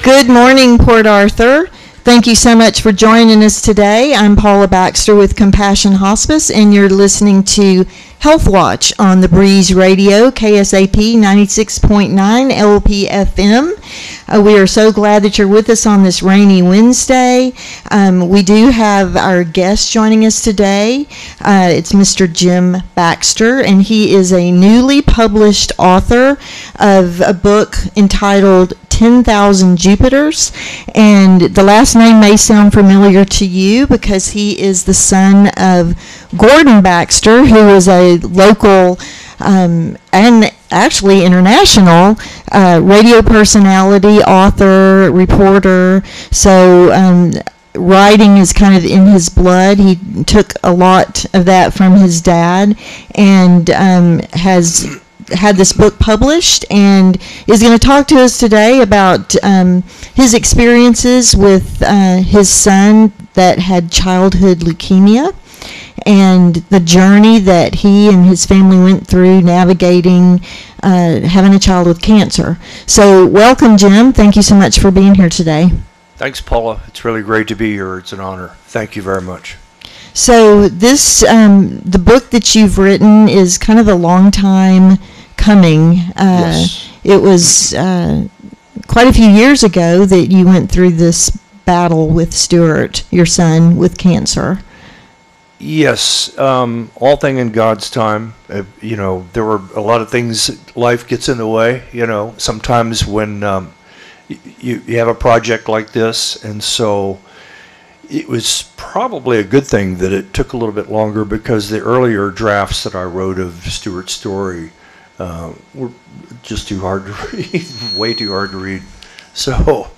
Good morning, Port Arthur. Thank you so much for joining us today. I'm Paula Baxter with Compassion Hospice, and you're listening to Health Watch on the Breeze Radio, KSAP 96.9 LPFM. We are so glad that you're with us on this rainy Wednesday. We do have our guest joining us today. It's Mr. Jim Baxter, and he is a newly published author of a book entitled 10,000 Jupiters, and the last name may sound familiar to you because he is the son of Gordon Baxter, who is a local and actually international radio personality, author, reporter. So writing is kind of in his blood. He took a lot of that from his dad and has had this book published and is going to talk to us today about his experiences with his son that had childhood leukemia and the journey that he and his family went through navigating having a child with cancer. So welcome, Jim. Thank you so much for being here today. Thanks, Paula. It's really great to be here. It's an honor. Thank you very much. So this, the book that you've written is kind of a long time coming. Yes. It was quite a few years ago that you went through this battle with Stuart, your son, with cancer. Yes, all thing in God's time. There were a lot of things, life gets in the way, sometimes when you have a project like this, and so it was probably a good thing that it took a little bit longer because the earlier drafts that I wrote of Stuart's story were just too hard to read, way too hard to read. So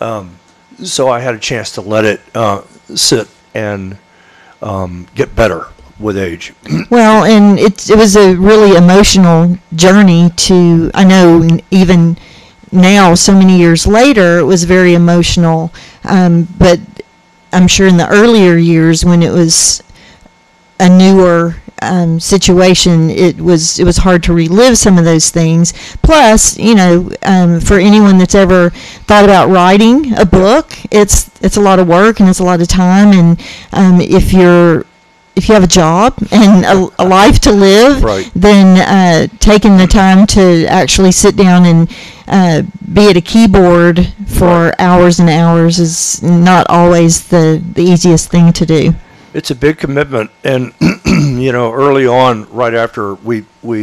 I had a chance to let it sit and get better with age. Well, and it was a really emotional journey to, I know even now, so many years later, it was very emotional, but I'm sure in the earlier years when it was a newer situation, it was hard to relive some of those things. Plus, for anyone that's ever thought about writing a book, it's a lot of work and it's a lot of time. And if you have a job and a life to live, right, then taking the time to actually sit down and be at a keyboard for hours and hours is not always the easiest thing to do. It's a big commitment, and early on, right after we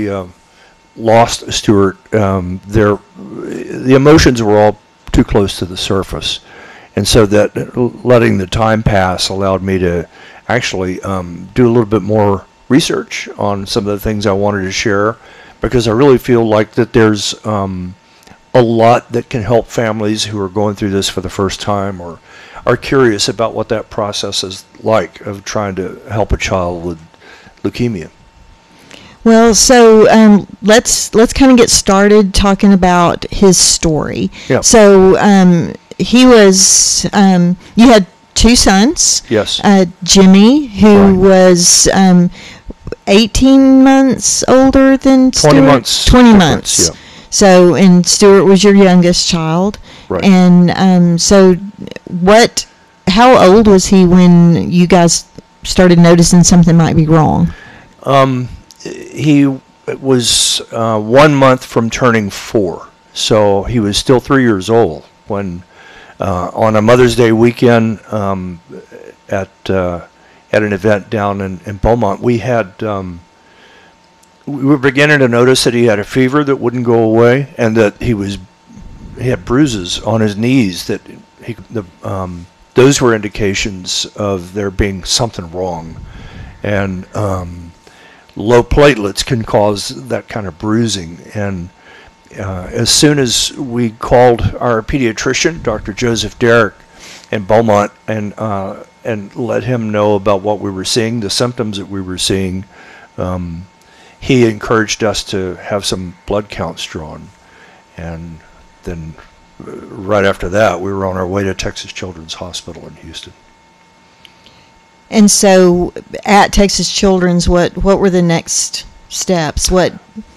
lost Stuart, the emotions were all too close to the surface, and so that letting the time pass allowed me to actually do a little bit more research on some of the things I wanted to share, because I really feel like that there's a lot that can help families who are going through this for the first time or are curious about what that process is like of trying to help a child with leukemia. Well, so let's kind of get started talking about his story. Yeah. So he was, you had two sons. Yes. Jimmy, who Right. was 18 months older than 20 Stuart? months. 20 difference, months. yeah. So, and Stuart was your youngest child. Right. And so how old was he when you guys started noticing something might be wrong? He was 1 month from turning 4, so he was still 3 years old when on a Mother's Day weekend at an event down in Beaumont, we were beginning to notice that he had a fever that wouldn't go away, and that he had bruises on his knees that those were indications of there being something wrong, and low platelets can cause that kind of bruising. And as soon as we called our pediatrician, Dr. Joseph Derrick in Beaumont, and let him know about what we were seeing, the symptoms that we were seeing, he encouraged us to have some blood counts drawn. And then right after that, we were on our way to Texas Children's Hospital in Houston. And so at Texas Children's, what were the next steps?